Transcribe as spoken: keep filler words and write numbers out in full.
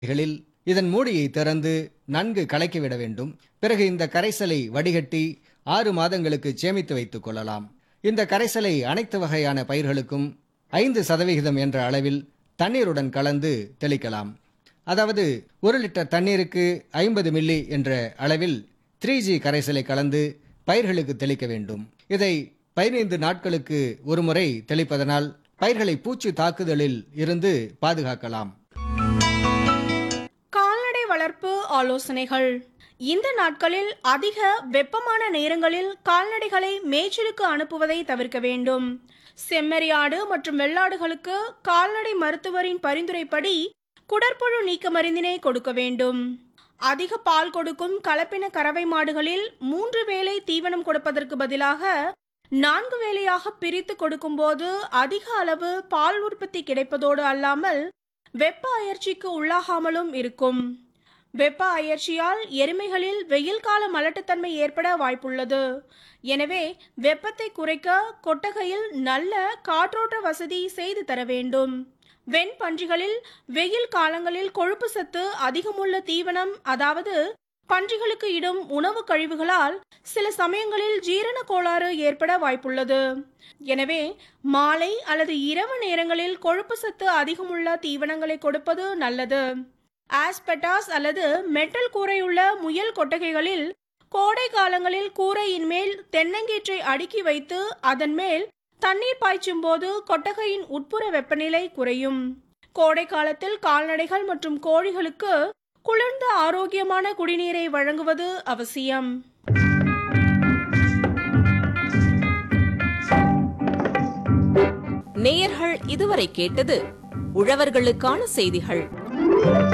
களில் இதன் மூடியை திறந்து நன்கு கலக்கிவிட வேண்டும். பிறகு இந்த கரைசலை வடிகட்டி ஆறு மாதங்களுக்கு சேமித்து வைத்துக் கொள்ளலாம். இந்த கரைசலை அனைத்து வகையான பயிர்களுக்கும் ஐந்து சதவிகிதம் என்ற அளவில் தண்ணீருடன் கலந்து தெளிக்கலாம். அதாவது ஒரு லிட்டர் தண்ணீருக்கு ஐம்பது மில்லி என்ற அளவில் த்ரீ ஜி கரைசலை கலந்து பயிர்களுக்கு தெளிக்க வேண்டும். இதை பதினைந்து நாட்களுக்கு ஒருமுறை தெளிப்பதனால் பயிர்களை பூச்சி தாக்குதலில் இருந்து பாதுகாக்கலாம். கால்நடை வளர்ப்பு ஆலோசனைகள். இந்த நாட்களில் அதிக வெப்பமான நேரங்களில் கால்நடைகளை மேய்ச்சலுக்கு அனுப்புவதை தவிர்க்க வேண்டும். செம்மறியாடு மற்றும் வெள்ளாடுகளுக்கு கால்நடை மருத்துவரின் பரிந்துரைப்படி குடற்புழு நீக்க மருந்தினை கொடுக்க வேண்டும். அதிக பால் கொடுக்கும் கலப்பின கறவை மாடுகளில் மூன்று வேளை தீவனம் கொடுப்பதற்கு பதிலாக நான்கு வேளையாக பிரித்து கொடுக்கும் போது அதிக அளவு பால் உற்பத்தி கிடைப்பதோடு அல்லாமல் வெப்ப அயற்சிக்கு உள்ளாகாமலும் இருக்கும். வெப்ப அயற்சியால் எருமைகளில் வெயில் கால மலட்டுத்தன்மை ஏற்பட வாய்ப்புள்ளது. எனவே வெப்பத்தை குறைக்க கொட்டகையில் நல்ல காற்றோட்ட வசதி செய்து தர வேண்டும். வெண் பன்றிகளில் வெயில் காலங்களில் கொழுப்பு சத்து அதிகமுள்ள தீவனம், அதாவது பன்றிகளுக்கு இடும் உணவு கழிவுகளால் சில சமயங்களில் ஜீரண கோளாறு ஏற்பட வாய்ப்புள்ளது. எனவே மாலை அல்லது இரவு நேரங்களில் கொழுப்பு சத்து அதிகமுள்ள தீவனங்களை கொடுப்பது நல்லது. ஆஸ்பெட்டாஸ் அல்லது மெட்டல் கூரையுள்ள முயல் கொட்டகைகளில் கோடை காலங்களில் கூரையின் மேல் தென்னங்கீற்றை அடுக்கி வைத்து அதன் மேல் தண்ணீர் பாய்ச்சும் போது கொட்டகையின் உட்புற வெப்பநிலை குறையும். கோடை காலத்தில் கால்நடைகள் மற்றும் கோழிகளுக்கு குளிர்ந்த ஆரோக்கியமான குடிநீரை வழங்குவது அவசியம். நேயர்கள் இதுவரை கேட்டது உழவர்களுக்கான செய்திகள்.